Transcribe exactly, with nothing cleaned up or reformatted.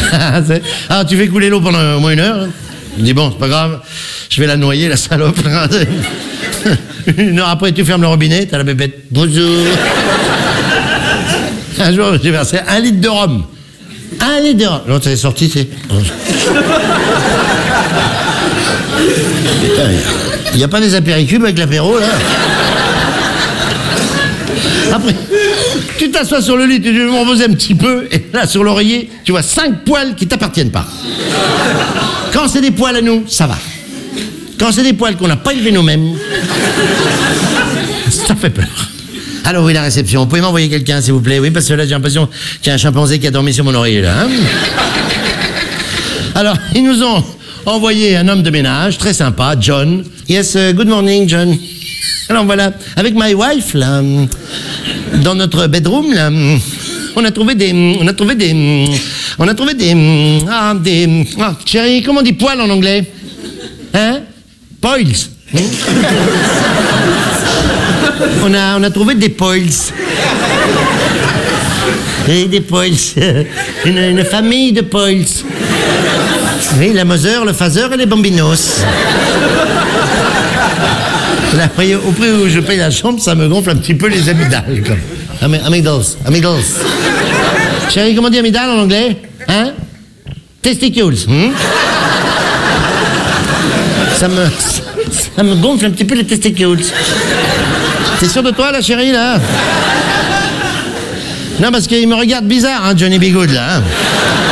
Ah, tu fais couler l'eau pendant au moins une heure. Je dis, bon, c'est pas grave, je vais la noyer, la salope. Une heure après, tu fermes le robinet, t'as la bébête. Bonjour. Un jour, j'ai versé un litre de rhum. Un litre de rhum. L'autre, elle est sortie, c'est... Il n'y a pas des apéricubes avec l'apéro, là? Après, tu t'assois sur le lit, tu me reposer un petit peu, et là, sur l'oreiller, tu vois cinq poils qui t'appartiennent pas. Quand c'est des poils à nous, ça va. Quand c'est des poils qu'on n'a pas élevés nous-mêmes, ça fait peur. Alors oui, la réception. Vous pouvez m'envoyer quelqu'un, s'il vous plaît? Oui, parce que là, j'ai l'impression qu'il y a un chimpanzé qui a dormi sur mon oreiller, là. Hein. Alors, ils nous ont envoyé un homme de ménage, très sympa, John. Yes, uh, good morning, John. Alors voilà, avec my wife, là, dans notre bedroom, là, on a trouvé des... On a trouvé des... On a trouvé des... Ah, des... Ah, chérie, comment on dit poils en anglais? Hein? Poils. Hein? On a, on a trouvé des poils. Et des poils. Une, une famille de poils. Oui, la Mother, le Father et les Bambinos. Là, voyez, au prix où je paye la chambre, ça me gonfle un petit peu les amygdales. Comme. Am amygdales, amygdales. Chérie, comment on dit amygdale en anglais? Hein? Testicules. Hmm? Ça me, ça me gonfle un petit peu les testicules. T'es sûr de toi, là, chérie, là? Non, parce qu'il me regarde bizarre, hein, Johnny B. Good, là. Hein?